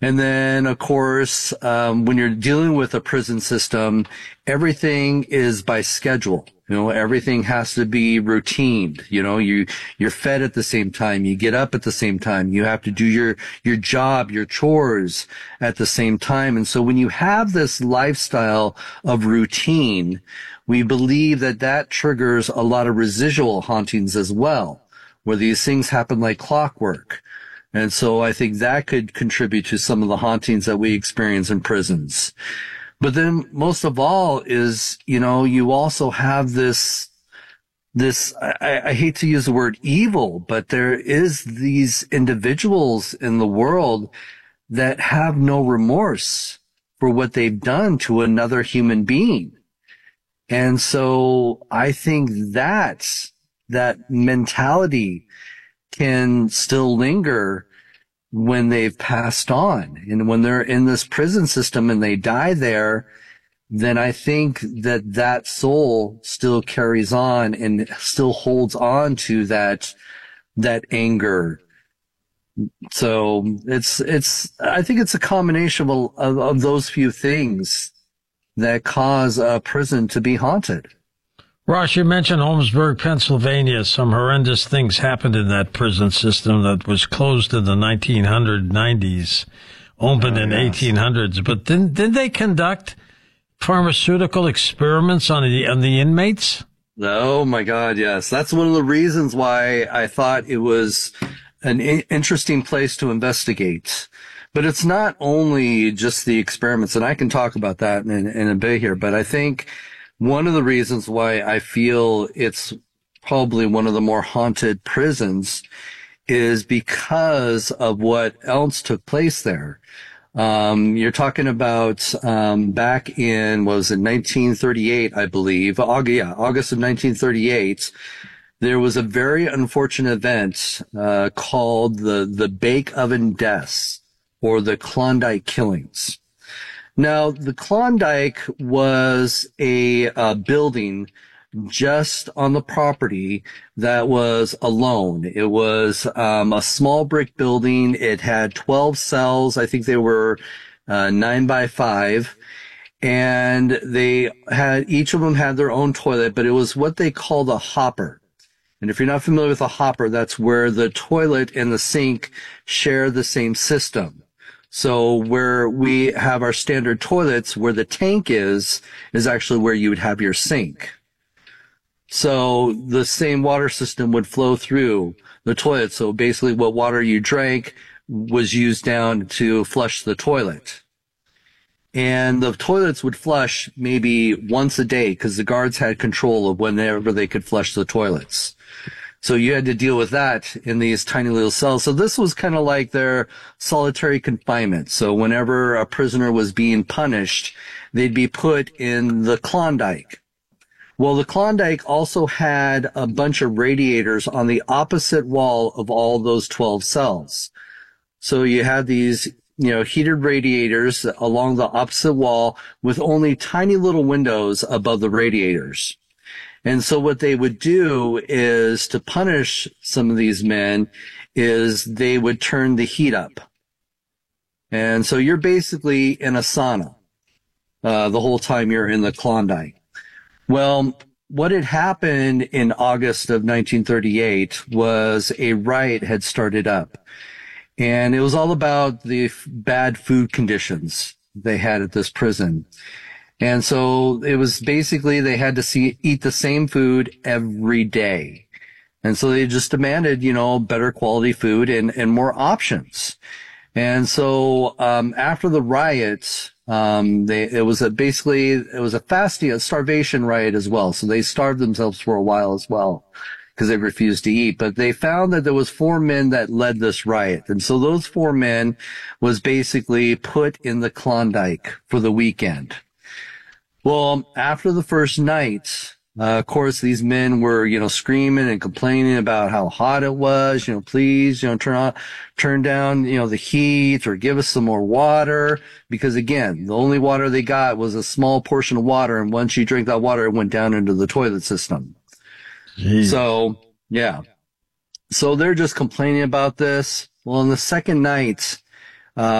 And then, of course, when you're dealing with a prison system, everything is by schedule. Everything has to be routined. You're fed at the same time. You get up at the same time. You have to do your job, your chores at the same time. And so when you have this lifestyle of routine, we believe that triggers a lot of residual hauntings as well, where these things happen like clockwork. And so I think that could contribute to some of the hauntings that we experience in prisons. But then most of all is, you also have this, I hate to use the word evil, but there is these individuals in the world that have no remorse for what they've done to another human being. And so I think that mentality can still linger when they've passed on. And when they're in this prison system and they die there, then I think that soul still carries on and still holds on to that anger. So I think it's a combination of those few things that cause a prison to be haunted. Ross, you mentioned Holmesburg, Pennsylvania. Some horrendous things happened in that prison system that was closed in the 1990s, opened in 1800s. But didn't they conduct pharmaceutical experiments on the inmates? Oh my God, yes. That's one of the reasons why I thought it was an interesting place to investigate. But it's not only just the experiments, and I can talk about that in a bit here, but I think one of the reasons why I feel it's probably one of the more haunted prisons is because of what else took place there. You're talking about back in, 1938, I believe. August of 1938. There was a very unfortunate event called the Bake Oven Deaths, or the Klondike Killings. Now, the Klondike was a building just on the property that was alone. It was a small brick building. It had 12 cells. I think they were 9 by 5. And each of them had their own toilet, but it was what they called a hopper. And if you're not familiar with a hopper, that's where the toilet and the sink share the same system. So where we have our standard toilets, where the tank is actually where you would have your sink. So the same water system would flow through the toilet. So basically what water you drank was used down to flush the toilet. And the toilets would flush maybe once a day because the guards had control of whenever they could flush the toilets. So you had to deal with that in these tiny little cells. So this was kind of like their solitary confinement. So whenever a prisoner was being punished, they'd be put in the Klondike. Well, the Klondike also had a bunch of radiators on the opposite wall of all those 12 cells. So you had these, heated radiators along the opposite wall with only tiny little windows above the radiators. And so what they would do is, to punish some of these men, is they would turn the heat up. And so you're basically in a sauna the whole time you're in the Klondike. Well, what had happened in August of 1938 was a riot had started up. And it was all about the bad food conditions they had at this prison. And so it was basically they had to eat the same food every day. And so they just demanded, better quality food and more options. And so after the riots, it was a fasting, a starvation riot as well. So they starved themselves for a while as well because they refused to eat. But they found that there was 4 men that led this riot. And so those 4 men was basically put in the Klondike for the weekend. Well, after the first night, of course, these men were, screaming and complaining about how hot it was, please, turn down, the heat or give us some more water. Because again, the only water they got was a small portion of water. And once you drink that water, it went down into the toilet system. Jeez. So, yeah. So they're just complaining about this. Well, on the second night,